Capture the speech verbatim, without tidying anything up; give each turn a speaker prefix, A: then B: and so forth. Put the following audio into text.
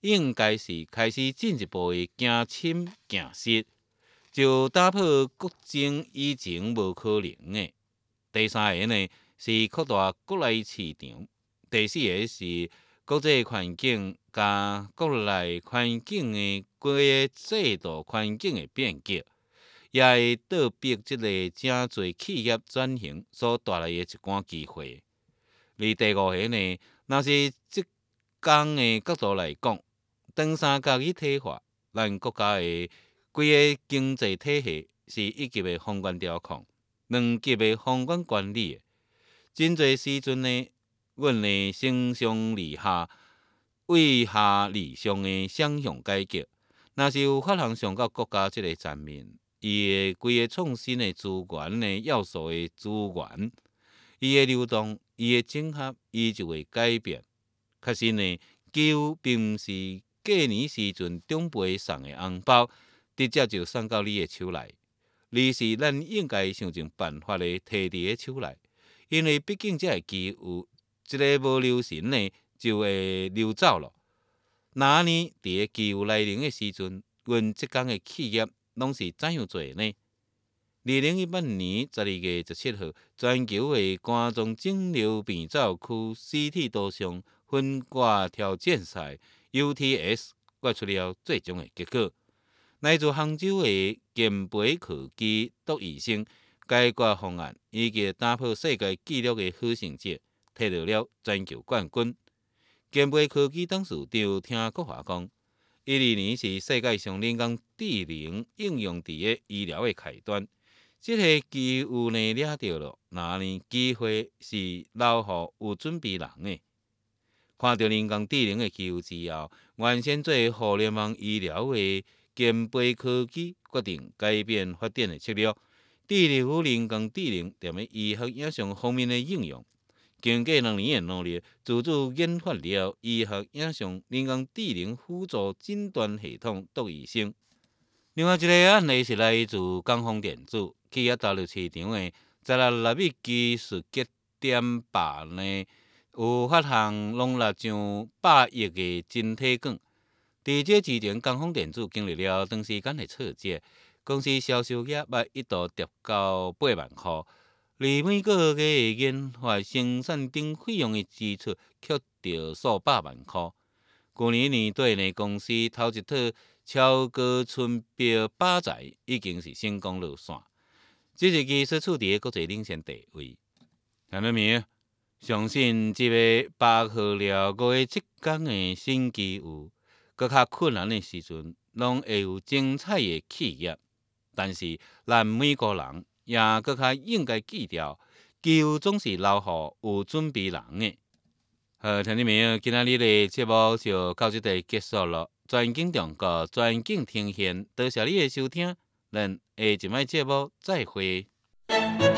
A: 应该是开始进一步的行深行实，就打破国情以前无可能的。第三个呢是扩大国内市场，第四个是国际环境加国内环境的规个制度环境的变革，也会倒逼即个正侪企业转型所带来的一寡机会。而第五个呢，若是职工的角度来讲，长三角去体化，咱国家的规个经济体系是一级的宏观调控，两级的宏观管理的。真侪时阵呢，阮的承上立下、为下而上的双向改革，若是有发行上到国家即个层面，伊的规个创新的资源的要素的资源，伊的流动、伊的整合，伊就会改变。确实呢，球并毋是过年时阵长辈送的红包，直接就送到你的手内，而是咱应该想尽办法的摕伫个手内，因为毕竟这个机有一个无留神呢，就会溜走咯。哪呢？伫个机有来临的时阵，阮即间的企业拢是怎样做呢？二零一八年十二月十七号，全球的冠状肿瘤病灶区 C T 图像分割条件赛 U T S 决出了最终的结果。来自杭州的健培科技杜医生解决方案以及打破世界纪录的好成绩，摕到了全球冠军。健培科技董事长听国华讲，一二年是世界上人工智能应用伫个医疗的开端。这个机有呢抓到了，那呢机会是留予有准备人的。看到人工智能的机会之后，原先做互联网医疗的健培科技决定改变发展的策略，致力于人工智能踮咧医学影像方面的应用。经过两年的努力，自主研发了医学影像人工智能辅助诊断系统杜医生。另外一个案例是来自港丰电子，企业投入市场的十六纳米技术节点板呢，有发行容纳上百亿的晶体管。伫这之前，港丰电子经历了长时间的挫折，公司销售额也一度跌到八万块，而每个月的研发生产等费用的支出却着数百万块。去年年底呢，公司头一套超高纯标靶材已经是成功落线，这个技术处伫国际领先地位。听到没有？相信这个把握了五个职工的新机遇，搁较困难的时阵，拢会有精彩的企业。但是咱每个人也搁较应该记住，机遇总是留予有准备人的。好，听到没有？今仔日的节目就到这里结束了。全景中国，全景呈现，多谢你的收听，咱下一摆节目再会。